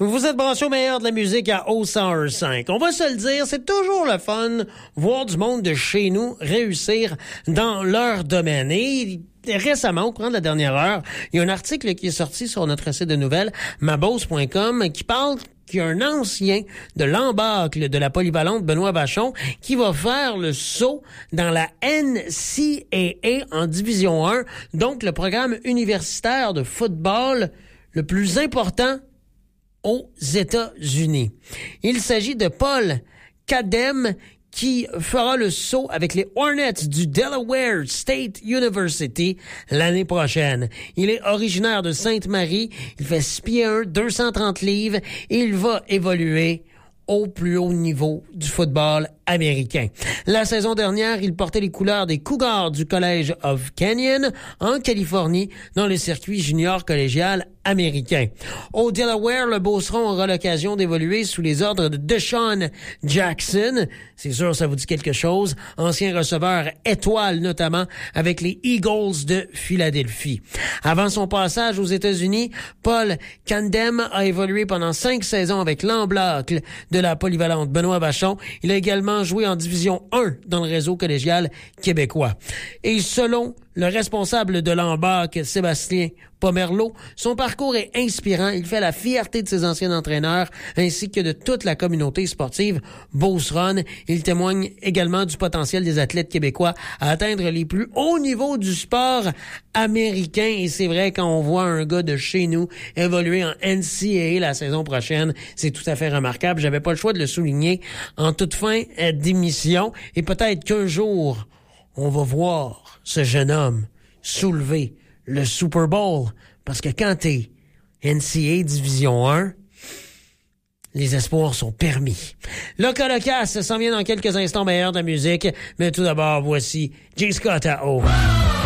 Vous êtes branchés au meilleur de la musique à O105. On va se le dire, c'est toujours le fun voir du monde de chez nous réussir dans leur domaine. Et récemment, au courant de la dernière heure, il y a un article qui est sorti sur notre site de nouvelles, mabose.com, qui parle qu'il y a un ancien de l'embâcle de la polyvalente, Benoît Vachon, qui va faire le saut dans la NCAA en Division 1, donc le programme universitaire de football le plus important aux États-Unis. Il s'agit de Paul Kadem qui fera le saut avec les Hornets du Delaware State University l'année prochaine. Il est originaire de Sainte-Marie, il fait 6 pieds 1, 230 livres et il va évoluer au plus haut niveau du football américain. La saison dernière, il portait les couleurs des Cougars du College of Canyon en Californie dans le circuit junior collégial américain. Au Delaware, le Beauceron aura l'occasion d'évoluer sous les ordres de Deshaun Jackson. C'est sûr, ça vous dit quelque chose. Ancien receveur étoile, notamment avec les Eagles de Philadelphie. Avant son passage aux États-Unis, Paul Kadem a évolué pendant 5 saisons avec l'embâcle de la polyvalente Benoît Vachon. Il a également joué en Division 1 dans le réseau collégial québécois. Et selon le responsable de l'embâcle, Sébastien Pomerleau, son parcours est inspirant. Il fait la fierté de ses anciens entraîneurs ainsi que de toute la communauté sportive beauceronne. Il témoigne également du potentiel des athlètes québécois à atteindre les plus hauts niveaux du sport américain. Et c'est vrai, quand on voit un gars de chez nous évoluer en NCAA la saison prochaine, c'est tout à fait remarquable. J'avais pas le choix de le souligner en toute fin d'émission. Et peut-être qu'un jour, on va voir ce jeune homme soulever le Super Bowl. Parce que quand t'es NCAA Division 1, les espoirs sont permis. Locas s'en vient dans quelques instants, meilleur de la musique. Mais tout d'abord, voici J. Scott à O.